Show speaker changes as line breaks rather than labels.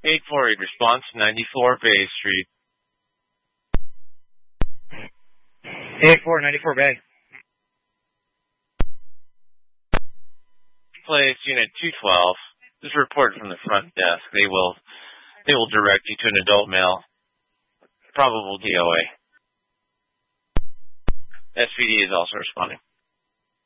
848 response, 94 Bay Street.
94 Bay.
Place Unit 212. This is reported from the front desk. They will direct you to an adult male. Probable DOA. SPD is also responding.